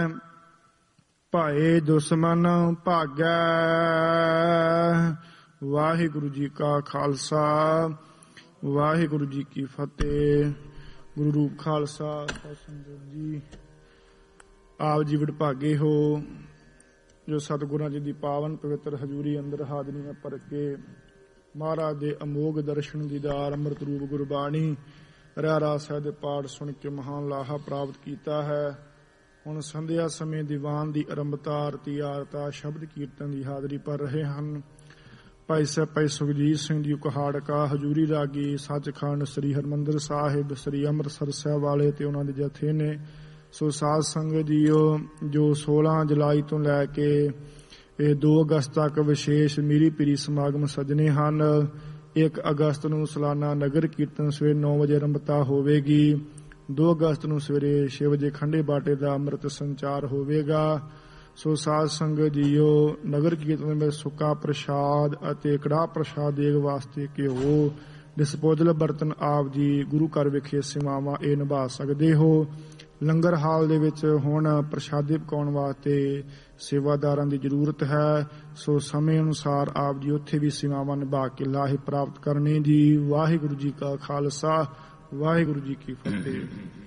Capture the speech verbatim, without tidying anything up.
ਭਾਏ ਦੁਸ਼ਮਨ ਭਾਗੈ। ਵਾਹਿਗੁਰੂ ਜੀ ਕਾ ਖਾਲਸਾ ਵਾਹਿਗੁਰੂ ਜੀ ਕੀ ਫਤਿਹ। ਗੁਰੂ ਰੂਪ ਖਾਲਸਾ ਸਤਿਗੁਰੂ ਜੀ। ਆਪ ਜੀ ਵਡਭਾਗੇ ਹੋ ਜੋ ਸਤਿਗੁਰਾਂ ਜੀ ਦੀ ਪਾਵਨ ਪਵਿੱਤਰ ਹਜ਼ੂਰੀ ਅੰਦਰ ਹਾਜ਼ਰੀਆਂ ਭਰ ਕੇ ਮਹਾਰਾਜ ਦੇ ਅਮੋਘ ਦਰਸ਼ਨ ਦੀਦਾਰ ਅੰਮ੍ਰਿਤ ਰੂਪ ਗੁਰਬਾਣੀ ਰਹਿਰਾਸ ਸਾਹਿਬ ਦੇ ਪਾਠ ਸੁਣ ਕੇ ਮਹਾਨ ਲਾਹਾ ਪ੍ਰਾਪਤ ਕੀਤਾ ਹੈ। ਹੁਣ ਸੰਧਿਆ ਸਮੇਂ ਦੀਵਾਨ ਦੀ ਆਰੰਭਤਾ ਆਰਤੀ ਆਰਤਾ ਸ਼ਬਦ ਕੀਰਤਨ ਦੀ ਹਾਜ਼ਰੀ ਭਰ ਰਹੇ ਹਨ। ਭਾਈ ਸਾਹਿਬ ਭਾਈ ਸੁਖਜੀਤ ਸਿੰਘ ਜੀ ਕੁਹਾੜਕਾ ਹਜ਼ੂਰੀ ਰਾਗੀ ਸੱਚਖੰਡ ਸ੍ਰੀ ਹਰਿਮੰਦਰ ਸਾਹਿਬ ਸ੍ਰੀ ਅੰਮ੍ਰਿਤਸਰ ਸਾਹਿਬ ਵਾਲੇ ਤੇ ਉਹਨਾਂ ਦੇ ਜਥੇ ਨੇ। ਸੋ ਸਾਧ ਸੰਗਤ ਜੀਓ, ਜੋ ਸੋਲਾਂ ਜੁਲਾਈ ਤੋਂ ਲੈ ਕੇ ਇਹ ਦੋ ਅਗਸਤ ਤੱਕ ਵਿਸ਼ੇਸ਼ ਮੀਰੀ ਪੀਰੀ ਸਮਾਗਮ ਸੱਜਣੇ ਹਨ। ਇੱਕ ਅਗਸਤ ਨੂੰ ਸਾਲਾਨਾ ਨਗਰ ਕੀਰਤਨ ਸਵੇਰੇ ਨੌ ਵਜੇ ਆਰੰਭਤਾ ਹੋਵੇਗੀ। ਦੋ ਅਗਸਤ ਨੂੰ ਸਵੇਰੇ ਛੇ ਵਜੇ ਖੰਡੇ ਬਾਟੇ ਦਾ ਅੰਮ੍ਰਿਤ ਸੰਚਾਰ ਹੋਵੇਗਾ। ਸੋ ਸਾਧ ਸੰਗਤ ਜੀਓ, ਨਗਰ ਕੀਰਤਨ ਵਿੱਚ ਸੁੱਕਾ ਪ੍ਰਸ਼ਾਦ ਅਤੇ ਕੜਾਹ ਪ੍ਰਸ਼ਾਦ ਦੇਣ ਵਾਸਤੇ ਘਿਓ ਡਿਸਪੋਜ਼ਲ ਬਰਤਨ ਆਪ ਜੀ ਗੁਰੂ ਘਰ ਵਿਖੇ ਸੇਵਾਵਾਂ ਇਹ ਨਿਭਾ ਸਕਦੇ ਹੋ। ਲੰਗਰ ਹਾਲ ਦੇ ਵਿੱਚ ਹੁਣ ਪ੍ਰਸ਼ਾਦੇ ਪਕਾਉਣ ਵਾਸਤੇ ਸੇਵਾਦਾਰਾਂ ਦੀ ਜ਼ਰੂਰਤ ਹੈ। ਸੋ ਸਮੇਂ ਅਨੁਸਾਰ ਆਪ ਜੀ ਉੱਥੇ ਵੀ ਸੇਵਾਵਾਂ ਨਿਭਾ ਕੇ ਲਾਹੇ ਪ੍ਰਾਪਤ ਕਰਨੇ ਜੀ। ਵਾਹਿਗੁਰੂ ਜੀ ਕਾ ਖਾਲਸਾ ਵਾਹਿਗੁਰੂ ਜੀ ਕੀ ਫਤਿਹ।